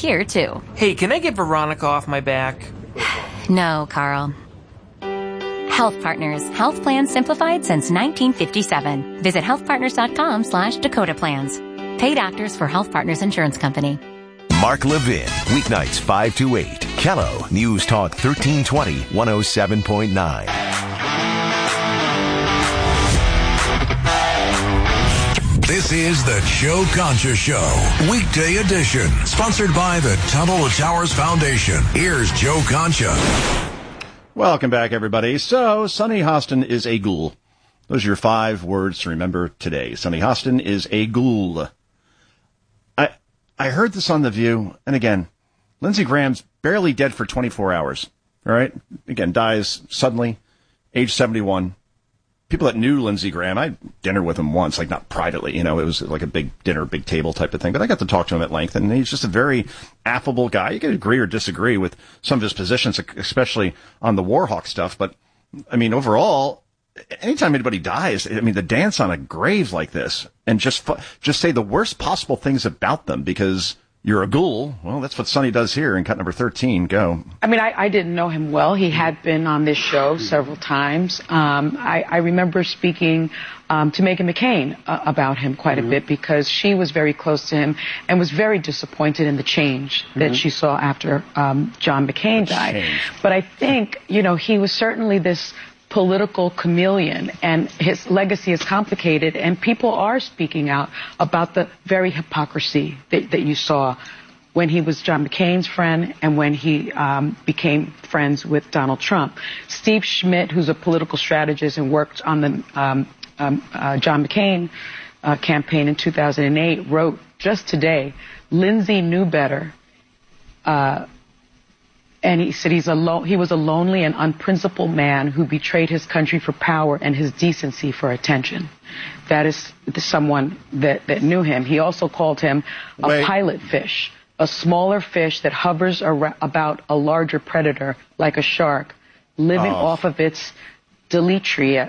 here, too. Hey, can I get Veronica off my back? No, Carl. Health Partners. Health plans simplified since 1957. Visit healthpartners.com/Dakota Plans. Paid actors for Health Partners Insurance Company. Mark Levin, weeknights 5 to 8. Kello, News Talk 1320, 107.9. This is the Joe Concha Show, weekday edition, sponsored by the Tunnel to Towers Foundation. Here's Joe Concha. Welcome back, everybody. So, Sunny Hostin is a ghoul. Those are your 5 words to remember today. Sunny Hostin is a ghoul. I heard this on The View, and again, Lindsey Graham's barely dead for 24 hours. All right? Again, dies suddenly, age 71. People that knew Lindsey Graham, I had dinner with him once, like not privately, it was like a big dinner, big table type of thing, but I got to talk to him at length, and he's just a very affable guy. You can agree or disagree with some of his positions, especially on the Warhawk stuff, but, overall, anytime anybody dies, the dance on a grave like this, and just say the worst possible things about them because you're a ghoul. Well, that's what Sonny does here in cut number 13. Go. I didn't know him well. He had been on this show several times. I remember speaking to Meghan McCain about him quite a bit because she was very close to him and was very disappointed in the change that she saw after John McCain died. But I think, he was certainly this political chameleon, and his legacy is complicated, and people are speaking out about the very hypocrisy that you saw when he was John McCain's friend and when he became friends with Donald Trump. Steve Schmidt, who's a political strategist and worked on the John McCain campaign in 2008, wrote just today, Lindsey knew better. And he said he was a lonely and unprincipled man who betrayed his country for power and his decency for attention. That is someone that knew him. He also called him a pilot fish, a smaller fish that hovers about a larger predator like a shark, living off of its deleterious,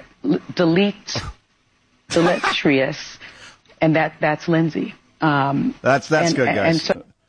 and that's Lindsey. That's good, guys.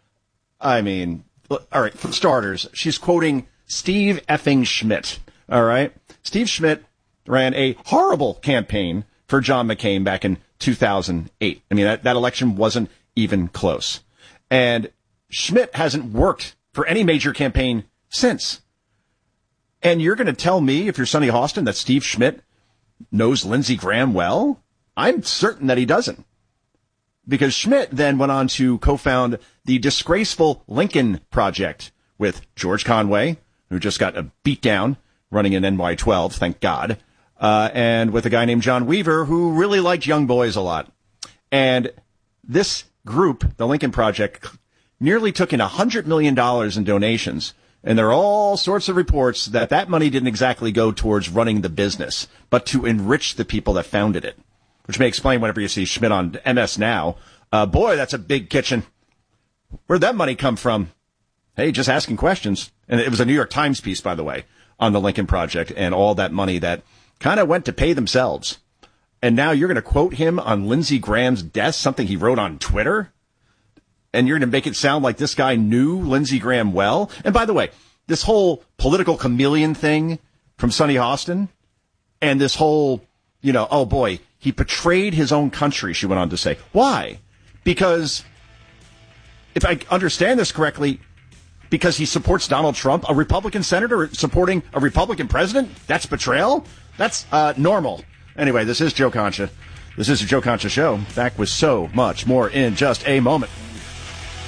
All right, for starters, she's quoting Steve effing Schmidt. All right? Steve Schmidt ran a horrible campaign for John McCain back in 2008. That election wasn't even close. And Schmidt hasn't worked for any major campaign since. And you're going to tell me, if you're Sunny Hostin, that Steve Schmidt knows Lindsey Graham well? I'm certain that he doesn't. Because Schmidt then went on to co-found the disgraceful Lincoln Project with George Conway, who just got a beatdown running in NY12, thank God, and with a guy named John Weaver, who really liked young boys a lot. And this group, the Lincoln Project, nearly took in $100 million in donations. And there are all sorts of reports that money didn't exactly go towards running the business, but to enrich the people that founded it. Which may explain whenever you see Schmidt on MS Now. Boy, that's a big kitchen. Where'd that money come from? Hey, just asking questions. And it was a New York Times piece, by the way, on the Lincoln Project and all that money that kind of went to pay themselves. And now you're going to quote him on Lindsey Graham's death, something he wrote on Twitter? And you're going to make it sound like this guy knew Lindsey Graham well? And by the way, this whole political chameleon thing from Sunny Hostin and this whole, oh boy, he betrayed his own country, she went on to say. Why? Because, if I understand this correctly, because he supports Donald Trump, a Republican senator supporting a Republican president? That's betrayal? That's normal. Anyway, this is Joe Concha. This is the Joe Concha Show. Back with so much more in just a moment.